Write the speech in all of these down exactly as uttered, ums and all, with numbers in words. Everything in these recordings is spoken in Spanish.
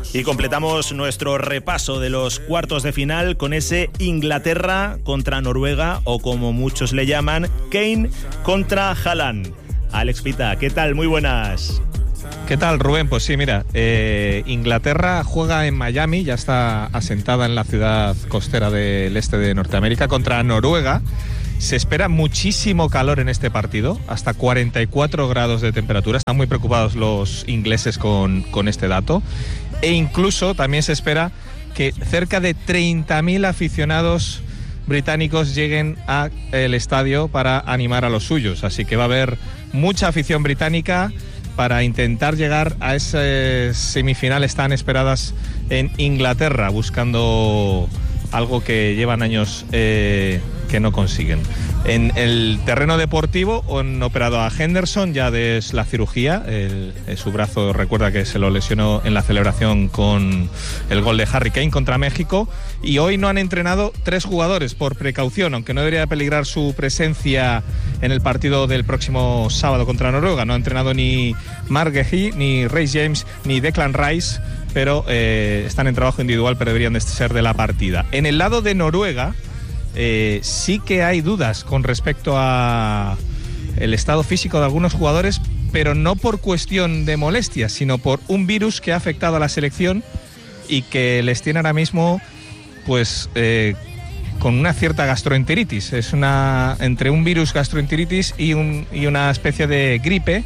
Y completamos nuestro repaso de los cuartos de final con ese Inglaterra contra Noruega, o como muchos le llaman, Kane contra Haaland. Alex Pita, ¿qué tal? Muy buenas. ¿Qué tal, Rubén? Pues sí, mira, eh, Inglaterra juega en Miami, ya está asentada en la ciudad costera del este de Norteamérica, contra Noruega. Se espera muchísimo calor en este partido, hasta cuarenta y cuatro grados de temperatura. Están muy preocupados los ingleses con, con este dato. E incluso también se espera que cerca de treinta mil aficionados británicos lleguen al estadio para animar a los suyos. Así que va a haber mucha afición británica para intentar llegar a esas semifinales tan esperadas en Inglaterra, buscando algo que llevan años eh, que no consiguen. En el terreno deportivo han operado a Henderson ya de la cirugía. El, el, su brazo, recuerda que se lo lesionó en la celebración con el gol de Harry Kane contra México. Y hoy no han entrenado tres jugadores por precaución, aunque no debería peligrar su presencia en el partido del próximo sábado contra Noruega. No ha entrenado ni Mark Guehi, ni Reece James, ni Declan Rice, pero eh, están en trabajo individual, pero deberían de ser de la partida. En el lado de Noruega eh, sí que hay dudas con respecto a el estado físico de algunos jugadores, pero no por cuestión de molestias, sino por un virus que ha afectado a la selección y que les tiene ahora mismo pues eh, con una cierta gastroenteritis. Es una entre un virus gastroenteritis y, un, y una especie de gripe.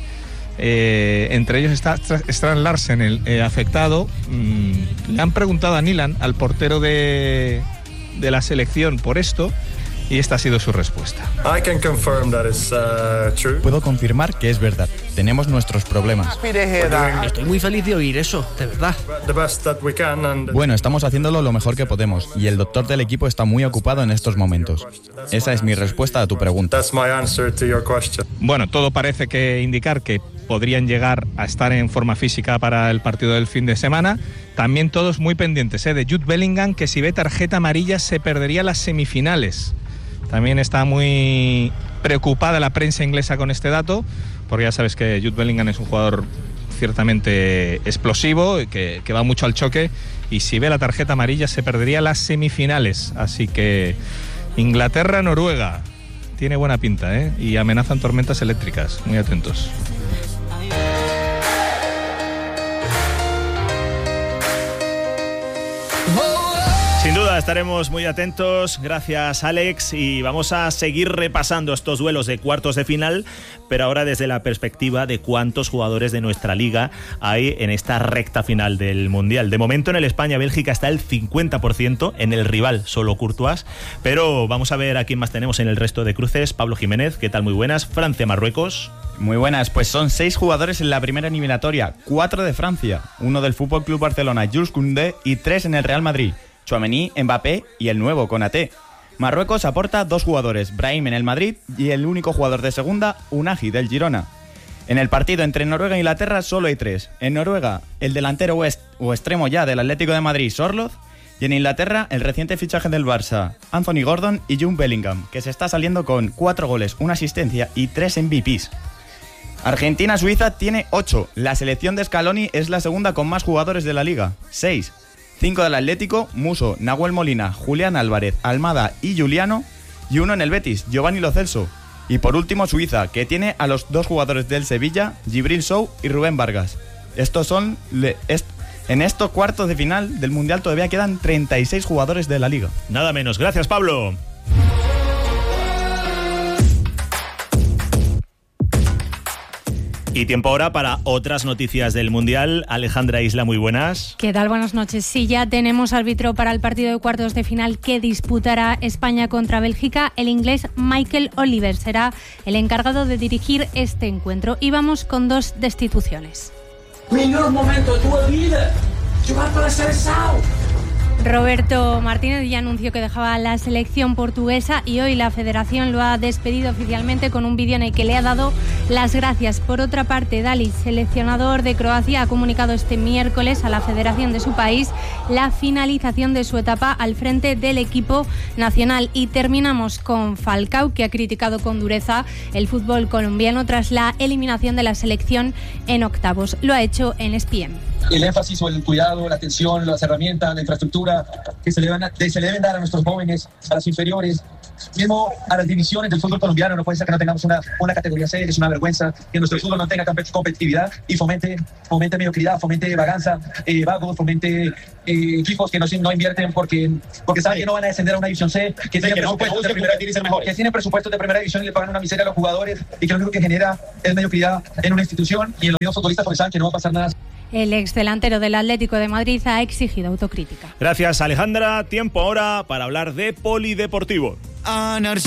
Eh, entre ellos está Strand Larsen, el eh, afectado. Mm, le han preguntado a Nilan, al portero de, de la selección, por esto, y esta ha sido su respuesta. I can confirm that is, uh, true. Puedo confirmar que es verdad. Tenemos nuestros problemas. Estoy muy feliz de oír eso, de verdad. The best that we can and... Bueno, estamos haciéndolo lo mejor que podemos y el doctor del equipo está muy ocupado en estos momentos. Esa es mi respuesta a tu pregunta. That's my answer to your question. Bueno, todo parece que indicar que podrían llegar a estar en forma física para el partido del fin de semana. También todos muy pendientes ¿eh? de Jude Bellingham, que si ve tarjeta amarilla se perdería las semifinales. También está muy preocupada la prensa inglesa con este dato, porque ya sabes que Jude Bellingham es un jugador ciertamente explosivo, que, que va mucho al choque, y si ve la tarjeta amarilla se perdería las semifinales. Así que Inglaterra-Noruega tiene buena pinta, ¿eh? Y amenazan tormentas eléctricas. Muy atentos. Sin duda estaremos muy atentos, gracias Alex, y vamos a seguir repasando estos duelos de cuartos de final, pero ahora desde la perspectiva de cuántos jugadores de nuestra liga hay en esta recta final del Mundial. De momento en el España-Bélgica está el cincuenta por ciento, en el rival solo Courtois, pero vamos a ver a quién más tenemos en el resto de cruces. Pablo Jiménez, ¿qué tal? Muy buenas. Francia-Marruecos. Muy buenas, pues son seis jugadores en la primera eliminatoria, cuatro de Francia, uno del F C Barcelona, Jules Koundé, y tres en el Real Madrid, Tchouaméni, Mbappé y el nuevo Konaté. Marruecos aporta dos jugadores, Brahim en el Madrid y el único jugador de segunda, Unai del Girona. En el partido entre Noruega e Inglaterra solo hay tres. En Noruega, el delantero o, est- o extremo ya del Atlético de Madrid, Sorloth, y en Inglaterra, el reciente fichaje del Barça, Anthony Gordon y Jude Bellingham, que se está saliendo con cuatro goles, una asistencia y tres M V Pes. Argentina-Suiza tiene ocho. La selección de Scaloni es la segunda con más jugadores de la liga, seis. cinco del Atlético, Muso, Nahuel Molina, Julián Álvarez, Almada y Juliano, y uno en el Betis, Giovanni Lo Celso. Y por último Suiza, que tiene a los dos jugadores del Sevilla, Djibril Sow y Rubén Vargas. Estos son le, est, en estos cuartos de final del Mundial todavía quedan treinta y seis jugadores de la liga. Nada menos. Gracias, Pablo. Y tiempo ahora para otras noticias del Mundial. Alejandra Isla, muy buenas. ¿Qué tal? Buenas noches. Sí, ya tenemos árbitro para el partido de cuartos de final que disputará España contra Bélgica. El inglés Michael Oliver será el encargado de dirigir este encuentro. Y vamos con dos destituciones. Melhor momento da tua vida. Jogar para a seleção. Roberto Martínez ya anunció que dejaba la selección portuguesa y hoy la federación lo ha despedido oficialmente con un vídeo en el que le ha dado las gracias. Por otra parte, Dalic, seleccionador de Croacia, ha comunicado este miércoles a la federación de su país la finalización de su etapa al frente del equipo nacional. Y terminamos con Falcao, que ha criticado con dureza el fútbol colombiano tras la eliminación de la selección en octavos. Lo ha hecho en E S P N. El énfasis o el cuidado, la atención, las herramientas, la infraestructura que se le, van a, se le deben dar a nuestros jóvenes, a las inferiores, mismo a las divisiones del fútbol colombiano. No puede ser que no tengamos una, una categoría C, es una vergüenza que nuestro fútbol no tenga competitividad y fomente, fomente mediocridad, fomente vaganza, eh, vagos, fomente eh, equipos que no, no invierten porque, porque saben que no van a descender a una división C, que, sí, tienen, que, presupuestos no, de primera, que tienen presupuestos de primera división y le pagan una miseria a los jugadores y que lo único que genera es mediocridad en una institución y en los mismos futbolistas porque saben que no va a pasar nada. El ex delantero del Atlético de Madrid ha exigido autocrítica. Gracias, Alejandra. Tiempo ahora para hablar de polideportivo.